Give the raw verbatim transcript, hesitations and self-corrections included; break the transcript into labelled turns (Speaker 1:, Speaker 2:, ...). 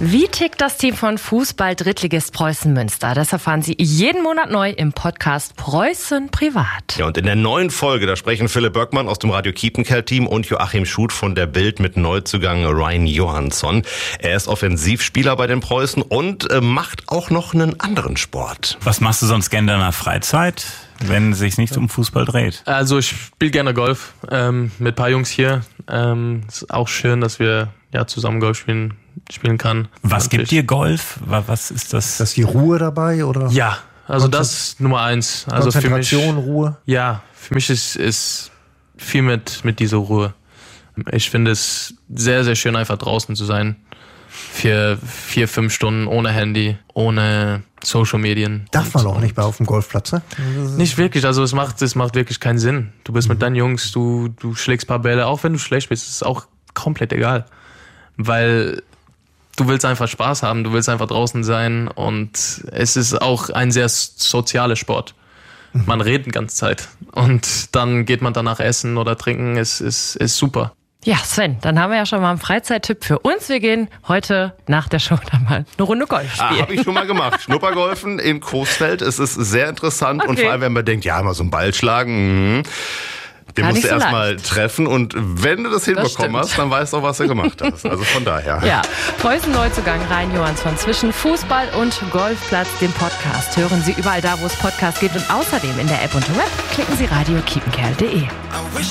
Speaker 1: Wie tickt das Team von Fußball-Drittligist Preußen Münster? Das erfahren Sie jeden Monat neu im Podcast Preußen Privat.
Speaker 2: Ja, und in der neuen Folge, da sprechen Philipp Böckmann aus dem Radio Kiepenkerl-Team und Joachim Schut von der Bild mit Neuzugang Ryan Johansson. Er ist Offensivspieler bei den Preußen und äh, macht auch noch einen anderen Sport.
Speaker 3: Was machst du sonst gerne in deiner Freizeit, wenn es sich nicht um Fußball dreht?
Speaker 4: Also ich spiele gerne Golf ähm, mit ein paar Jungs hier. Ähm, ist auch schön, dass wir ja zusammen Golf spielen spielen kann.
Speaker 3: Was gibt dir Golf? Was ist das?
Speaker 5: Ist das die Ruhe dabei oder?
Speaker 4: Ja, also das ist Nummer eins. Also
Speaker 5: Konzentration,
Speaker 4: für mich,
Speaker 5: Ruhe?
Speaker 4: Ja, für mich ist ist viel mit mit dieser Ruhe. Ich finde es sehr, sehr schön, einfach draußen zu sein. Für vier, fünf Stunden ohne Handy, ohne Social Medien.
Speaker 5: Darf man auch nicht bei auf dem Golfplatz, ne?
Speaker 4: Nicht wirklich, also es macht, es macht wirklich keinen Sinn. Du bist mhm. mit deinen Jungs, du, du schlägst ein paar Bälle, auch wenn du schlecht bist, ist auch komplett egal. Weil du willst einfach Spaß haben, du willst einfach draußen sein und es ist auch ein sehr sozialer Sport. Mhm. Man redet die ganze Zeit und dann geht man danach essen oder trinken, ist, ist, ist super.
Speaker 1: Ja, Sven, dann haben wir ja schon mal einen Freizeittipp für uns. Wir gehen heute nach der Show dann mal eine Runde Golf spielen.
Speaker 2: Ah, habe ich schon mal gemacht. Schnuppergolfen in Coesfeld. Es ist sehr interessant. Okay. Und vor allem, wenn man denkt, ja, mal so einen Ball schlagen, mh. Den musst du so erstmal treffen und wenn du das hinbekommen das hast, dann weißt du auch, was du gemacht hast. Also von daher.
Speaker 1: Ja, Preußen Neuzugang Ryan Johansson zwischen Fußball und Golfplatz, dem Podcast. Hören Sie überall da, wo es Podcasts gibt und außerdem in der App und im Web. Klicken Sie radio kiepenkerl punkt de.